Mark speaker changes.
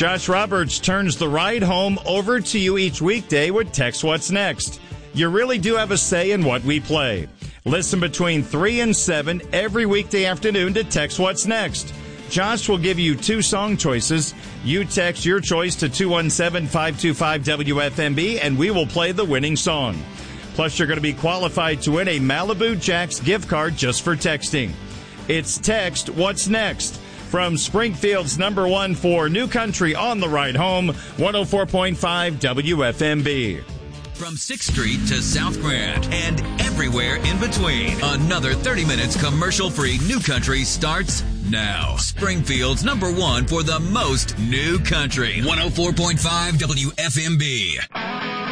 Speaker 1: Josh Roberts turns the ride home over to you each weekday with Text What's Next. You really do have a say in what we play. Listen between 3 and 7 every weekday afternoon to Text What's Next. Josh will give you 2 song choices. You text your choice to 217-525-WFMB, and we will play the winning song. Plus, you're going to be qualified to win a Malibu Jack's gift card just for texting. It's Text What's Next from Springfield's number 1 for New Country on the ride home, 104.5 WFMB.
Speaker 2: From 6th Street to South Grand and everywhere in between, another 30 minutes commercial-free New Country starts now. Springfield's number 1 for the most New Country, 104.5 WFMB.